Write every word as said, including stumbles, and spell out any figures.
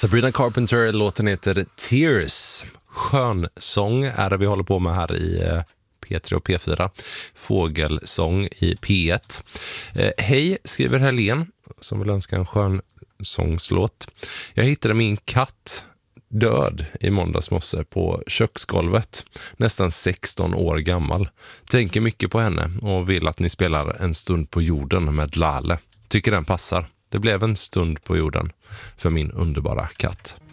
Sabrina Carpenter, låten heter Tears. Skönsång är det vi håller på med här i P tre och P fyra. Fågelsång i P ett. Eh, Hej, skriver Helene som vill önska en skön sångslåt. Jag hittade min katt död i måndags morse på köksgolvet. Nästan sexton år gammal. Tänker mycket på henne och vill att ni spelar En stund på jorden med Lale. Tycker den passar. Det blev en stund på jorden för min underbara katt.